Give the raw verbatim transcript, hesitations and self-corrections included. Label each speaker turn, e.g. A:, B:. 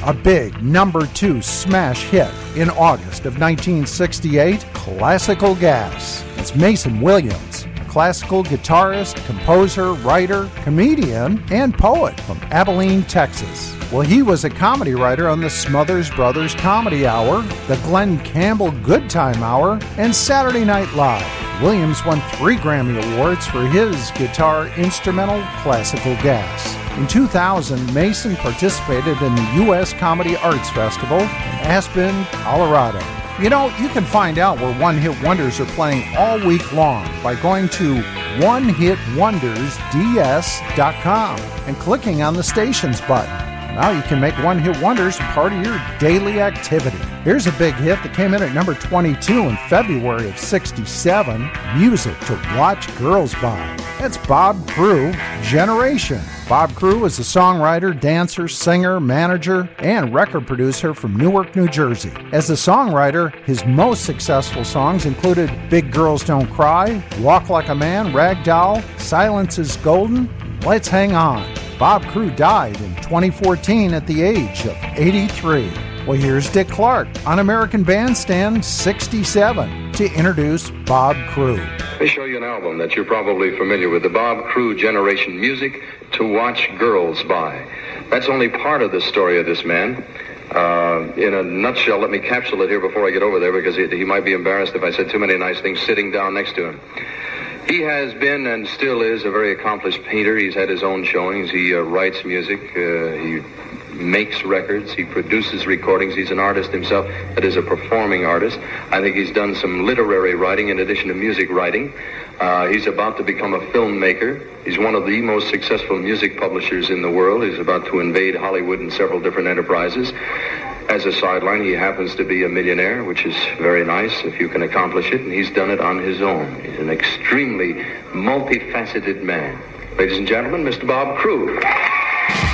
A: a big number two smash hit in August of nineteen sixty-eight, Classical Gas. It's Mason Williams, a classical guitarist, composer, writer, comedian, and poet from Abilene, Texas. Well, he was a comedy writer on the Smothers Brothers Comedy Hour, the Glenn Campbell Good Time Hour, and Saturday Night Live. Williams won three Grammy Awards for his guitar instrumental Classical Gas. In two thousand, Mason participated in the U S Comedy Arts Festival in Aspen, Colorado. You know, you can find out where One Hit Wonders are playing all week long by going to one hit wonders d s dot com and clicking on the Stations button. Now you can make One Hit Wonders part of your daily activity. Here's a big hit that came in at number twenty-two in February of sixty-seven, Music to Watch Girls By. That's Bob Crew, Generation. Bob Crew is a songwriter, dancer, singer, manager, and record producer from Newark, New Jersey. As a songwriter, his most successful songs included Big Girls Don't Cry, Walk Like a Man, Rag Doll, Silence is Golden, Let's Hang On. Bob Crew died in twenty fourteen at the age of eighty-three. Well, here's Dick Clark on American Bandstand sixty-seven to introduce Bob Crew.
B: Let me show you an album that you're probably familiar with, the Bob Crew Generation, Music to Watch Girls By. That's only part of the story of this man. Uh, in a nutshell, let me capsule it here before I get over there, because he, he might be embarrassed if I said too many nice things sitting down next to him. He has been and still is a very accomplished painter. He's had his own showings. He uh, writes music. Uh, he makes records. He produces recordings. He's an artist himself, that is a performing artist. I think he's done some literary writing in addition to music writing. Uh, he's about to become a filmmaker. He's one of the most successful music publishers in the world. He's about to invade Hollywood in several different enterprises. As a sideline, he happens to be a millionaire, which is very nice if you can accomplish it, and he's done it on his own. He's an extremely multifaceted man. Ladies and gentlemen, Mister Bob Crew.